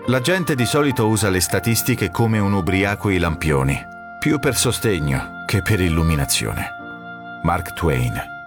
La gente di solito usa le statistiche come un ubriaco i lampioni, più per sostegno che per illuminazione. Mark Twain.